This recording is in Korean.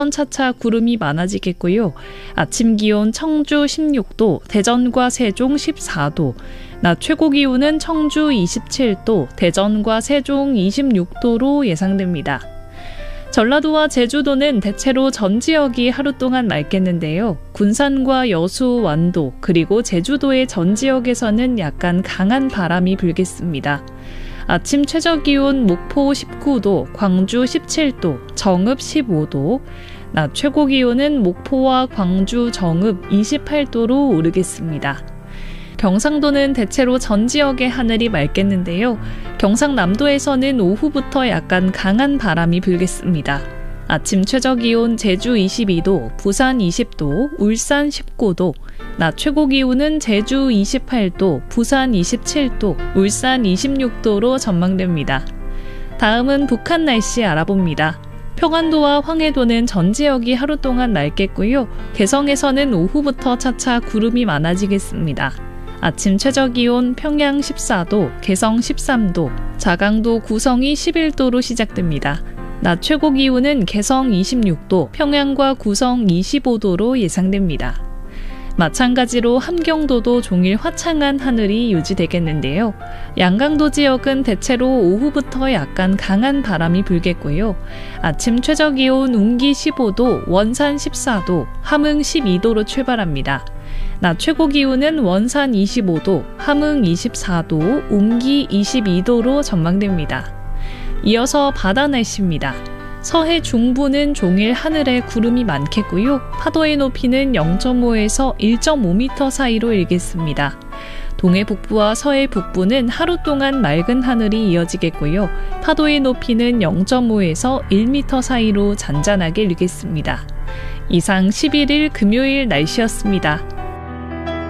차차 구름이 많아지겠고요. 아침 기온 청주 16도, 대전과 세종 14도, 낮 최고 기온은 청주 27도, 대전과 세종 26도로 예상됩니다. 전라도와 제주도는 대체로 전 지역이 하루 동안 맑겠는데요. 군산과 여수, 완도, 그리고 제주도의 전 지역에서는 약간 강한 바람이 불겠습니다. 아침 최저기온 목포 19도, 광주 17도, 정읍 15도, 낮 최고기온은 목포와 광주, 정읍 28도로 오르겠습니다. 경상도는 대체로 전 지역의 하늘이 맑겠는데요. 경상남도에서는 오후부터 약간 강한 바람이 불겠습니다. 아침 최저기온 제주 22도, 부산 20도, 울산 19도, 낮 최고기온은 제주 28도, 부산 27도, 울산 26도로 전망됩니다. 다음은 북한 날씨 알아봅니다. 평안도와 황해도는 전 지역이 하루 동안 맑겠고요. 개성에서는 오후부터 차차 구름이 많아지겠습니다. 아침 최저기온 평양 14도, 개성 13도, 자강도 구성이 11도로 시작됩니다. 낮 최고기온은 개성 26도, 평양과 구성 25도로 예상됩니다. 마찬가지로 함경도도 종일 화창한 하늘이 유지되겠는데요. 양강도 지역은 대체로 오후부터 약간 강한 바람이 불겠고요. 아침 최저기온 웅기 15도, 원산 14도, 함흥 12도로 출발합니다. 낮 최고기온은 원산 25도, 함흥 24도, 웅기 22도로 전망됩니다. 이어서 바다 날씨입니다. 서해 중부는 종일 하늘에 구름이 많겠고요. 파도의 높이는 0.5에서 1.5m 사이로 일겠습니다. 동해 북부와 서해 북부는 하루 동안 맑은 하늘이 이어지겠고요. 파도의 높이는 0.5에서 1m 사이로 잔잔하게 일겠습니다. 이상 11일 금요일 날씨였습니다.